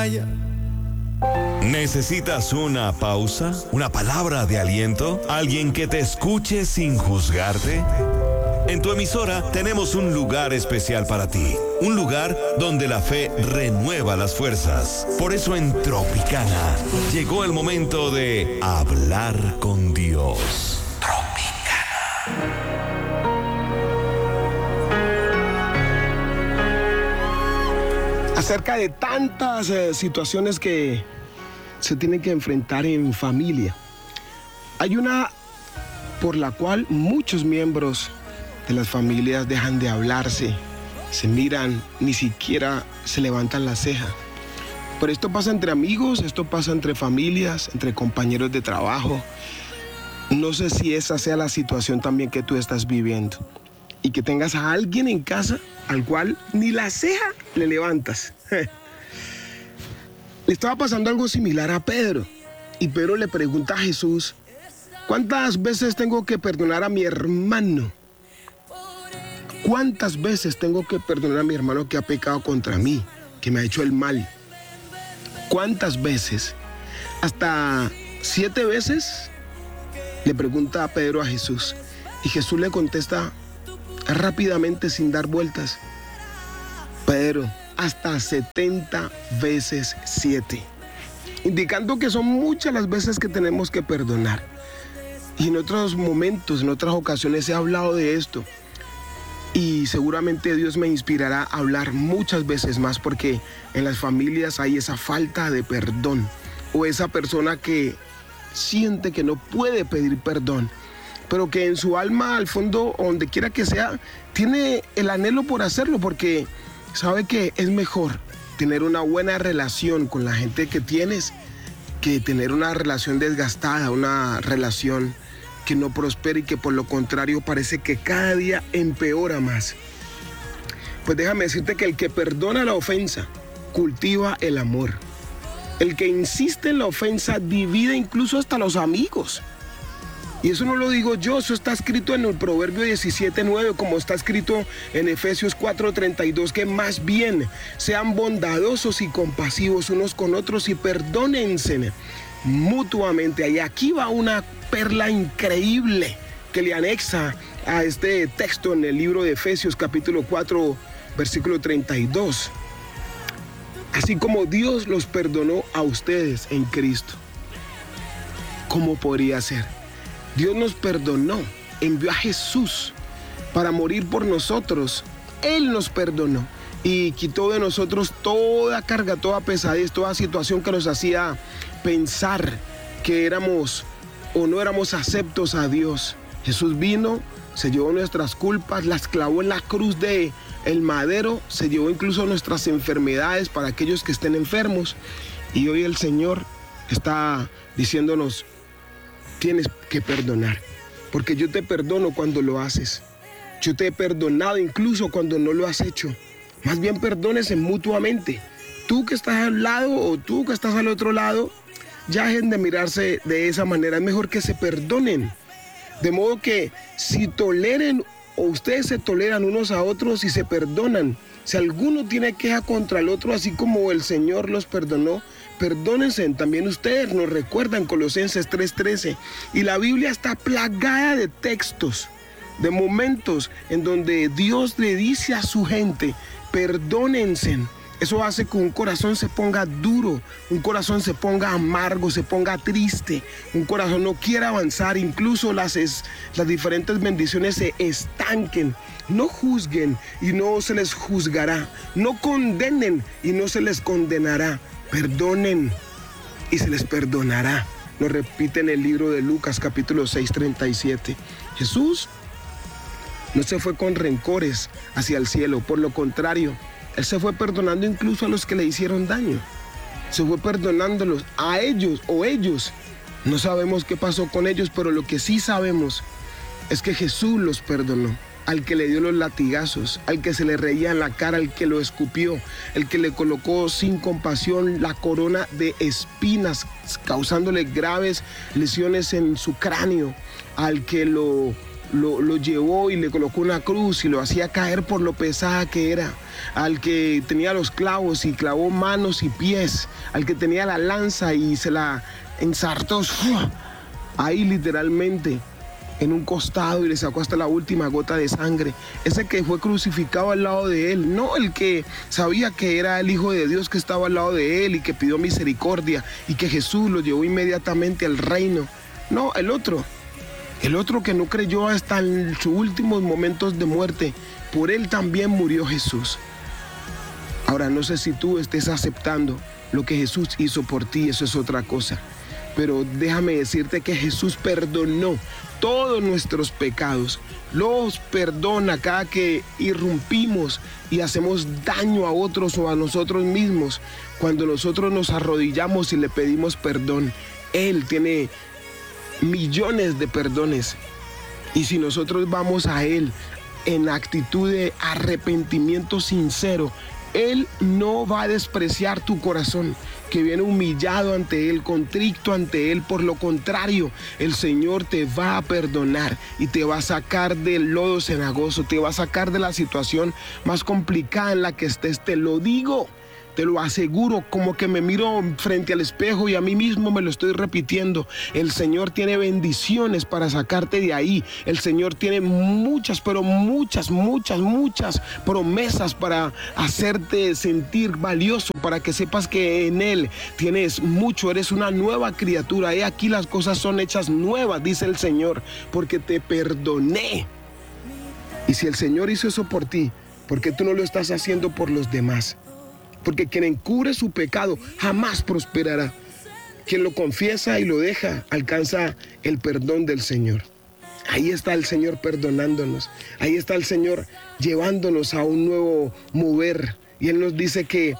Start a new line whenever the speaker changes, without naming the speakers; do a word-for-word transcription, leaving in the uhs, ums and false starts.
¿Necesitas una pausa? ¿Una palabra de aliento? ¿Alguien que te escuche sin juzgarte? En tu emisora tenemos un lugar especial para ti. Un lugar donde la fe renueva las fuerzas. Por eso en Tropicana llegó el momento de hablar con Dios. Tropicana.
Acerca de tantas eh, situaciones que se tienen que enfrentar en familia, hay una por la cual muchos miembros de las familias dejan de hablarse, se miran, ni siquiera se levantan la ceja. Pero esto pasa entre amigos, esto pasa entre familias, entre compañeros de trabajo. No sé si esa sea la situación también que tú estás viviendo y que tengas a alguien en casa al cual ni la ceja le levantas. Le estaba pasando algo similar a Pedro, y Pedro le pregunta a Jesús: ¿cuántas veces tengo que perdonar a mi hermano? ¿Cuántas veces tengo que perdonar a mi hermano que ha pecado contra mí, que me ha hecho el mal? ¿Cuántas veces? ¿Hasta siete veces? Le pregunta a Pedro a Jesús, y Jesús le contesta rápidamente, sin dar vueltas: Pedro, hasta setenta veces siete, indicando que son muchas las veces que tenemos que perdonar. Y en otros momentos, en otras ocasiones he hablado de esto, y seguramente Dios me inspirará a hablar muchas veces más, porque en las familias hay esa falta de perdón, o esa persona que siente que no puede pedir perdón, pero que en su alma, al fondo, donde quiera que sea, tiene el anhelo por hacerlo, porque sabe que es mejor tener una buena relación con la gente que tienes que tener una relación desgastada, una relación que no prospera y que por lo contrario parece que cada día empeora más. Pues déjame decirte que el que perdona la ofensa cultiva el amor. El que insiste en la ofensa divide incluso hasta los amigos. Y eso no lo digo yo, eso está escrito en el Proverbio diecisiete nueve, como está escrito en Efesios cuatro treinta y dos, que más bien sean bondadosos y compasivos unos con otros y perdónense mutuamente. Y aquí va una perla increíble que le anexa a este texto en el libro de Efesios capítulo cuatro, versículo treinta y dos. Así como Dios los perdonó a ustedes en Cristo. ¿Cómo podría ser? Dios nos perdonó, envió a Jesús para morir por nosotros. Él nos perdonó y quitó de nosotros toda carga, toda pesadez, toda situación que nos hacía pensar que éramos o no éramos aceptos a Dios. Jesús vino, se llevó nuestras culpas, las clavó en la cruz de el madero, se llevó incluso nuestras enfermedades para aquellos que estén enfermos. Y hoy el Señor está diciéndonos: tienes que perdonar, porque yo te perdono cuando lo haces. Yo te he perdonado incluso cuando no lo has hecho. Más bien perdónense mutuamente. Tú que estás al lado o tú que estás al otro lado, ya dejen de mirarse de esa manera. Es mejor que se perdonen. De modo que si toleren o ustedes se toleran unos a otros y se perdonan. Si alguno tiene queja contra el otro, así como el Señor los perdonó, perdónense también ustedes, nos recuerdan Colosenses tres trece. Y la Biblia está plagada de textos, de momentos en donde Dios le dice a su gente: perdónense. Eso hace que un corazón se ponga duro, un corazón se ponga amargo, se ponga triste, un corazón no quiera avanzar, incluso las, es, las diferentes bendiciones se estanquen. No juzguen y no se les juzgará, no condenen y no se les condenará. Perdonen y se les perdonará. Lo repite en el libro de Lucas capítulo seis treinta y siete. Jesús no se fue con rencores hacia el cielo, por lo contrario, Él se fue perdonando incluso a los que le hicieron daño. Se fue perdonándolos a ellos o ellos. No sabemos qué pasó con ellos, pero lo que sí sabemos es que Jesús los perdonó. Al que le dio los latigazos, al que se le reía en la cara, al que lo escupió, el que le colocó sin compasión la corona de espinas, causándole graves lesiones en su cráneo, al que lo, lo, lo llevó y le colocó una cruz y lo hacía caer por lo pesada que era, al que tenía los clavos y clavó manos y pies, al que tenía la lanza y se la ensartó ahí literalmente en un costado y le sacó hasta la última gota de sangre. Ese que fue crucificado al lado de él, no el que sabía que era el Hijo de Dios que estaba al lado de él y que pidió misericordia y que Jesús lo llevó inmediatamente al reino. No, el otro, el otro que no creyó hasta en sus últimos momentos de muerte. Por él también murió Jesús. Ahora, no sé si tú estés aceptando lo que Jesús hizo por ti, eso es otra cosa. Pero déjame decirte que Jesús perdonó todos nuestros pecados. Los perdona cada que irrumpimos y hacemos daño a otros o a nosotros mismos. Cuando nosotros nos arrodillamos y le pedimos perdón, Él tiene millones de perdones. Y si nosotros vamos a Él en actitud de arrepentimiento sincero, Él no va a despreciar tu corazón, que viene humillado ante Él, contrito ante Él. Por lo contrario, el Señor te va a perdonar y te va a sacar del lodo cenagoso, te va a sacar de la situación más complicada en la que estés. Te lo digo, te lo aseguro, como que me miro frente al espejo y a mí mismo me lo estoy repitiendo. El Señor tiene bendiciones para sacarte de ahí. El Señor tiene muchas, pero muchas, muchas, muchas promesas para hacerte sentir valioso, para que sepas que en Él tienes mucho, eres una nueva criatura. He aquí las cosas son hechas nuevas, dice el Señor, porque te perdoné. Y si el Señor hizo eso por ti, ¿por qué tú no lo estás haciendo por los demás? Porque quien encubre su pecado jamás prosperará. Quien lo confiesa y lo deja, alcanza el perdón del Señor. Ahí está el Señor perdonándonos. Ahí está el Señor llevándonos a un nuevo mover. Y Él nos dice que